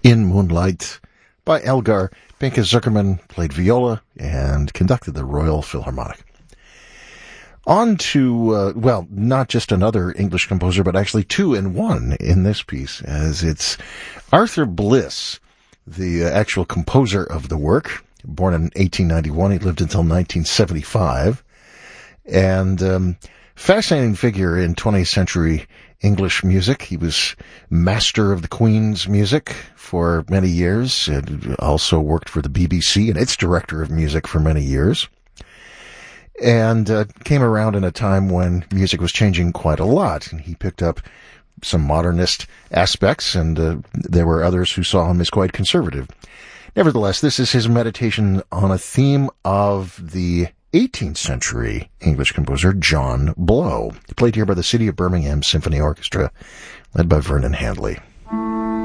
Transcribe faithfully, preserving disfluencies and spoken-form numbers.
In Moonlight by Elgar Pincus Zuckerman, played viola and conducted the Royal Philharmonic. On to, uh, well, not just another English composer, but actually two in one in this piece, as it's Arthur Bliss, the uh, actual composer of the work. Born in eighteen ninety-one, he lived until nineteen seventy-five, and um, fascinating figure in twentieth century English music. He was master of the Queen's music for many years, and also worked for the B B C and its director of music for many years, and uh, came around in a time when music was changing quite a lot, and he picked up some modernist aspects, and uh, there were others who saw him as quite conservative. Nevertheless, this is his meditation on a theme of the eighteenth century English composer John Blow, played here by the City of Birmingham Symphony Orchestra, led by Vernon Handley.